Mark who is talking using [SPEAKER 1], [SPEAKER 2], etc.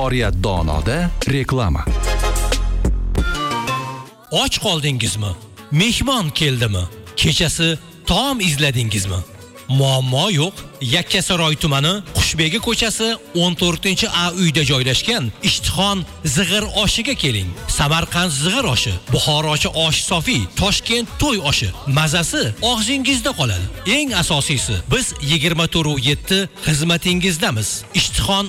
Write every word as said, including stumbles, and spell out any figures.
[SPEAKER 1] Oriyat donoda reklama.
[SPEAKER 2] Och qoldingizmi? Mehmon keldimi? Kechasi taom izladingizmi? Muammo yo'q. Yakkasaroy tumani Qushbegi ko'chasi o'n to'rtinchi A uyda joylashgan Ishtixon zig'ir oshiga keling. Samarqand zig'ir oshi, Buxorochi osh sofi, Toshkent to'y oshi. Mazasi og'zingizda qoladi. Eng asosiysi, biz yigirma to'rt yetti xizmatingizdamiz. Ishtixon